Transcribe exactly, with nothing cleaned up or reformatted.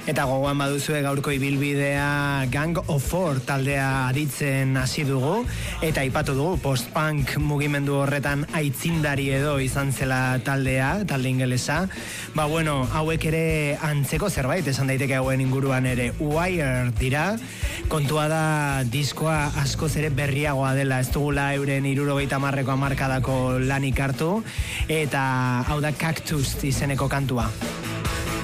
Eta gogoan baduzue gaurko ibilbidea Gang of Four taldea aritzen hasi dugu, eta aipatu dugu post-punk mugimendu horretan aitzindari edo izan zela taldea, talde ingelesa. Ba bueno, hauek ere antzeko zerbait esan daiteke hauen inguruan ere. Wire dira, kontua da diskoa askoz ere berriagoa dela, ez dugula euren hirurogeita hamarreko hamarkadako lanik hartu, eta hau da Cactus izeneko kantua.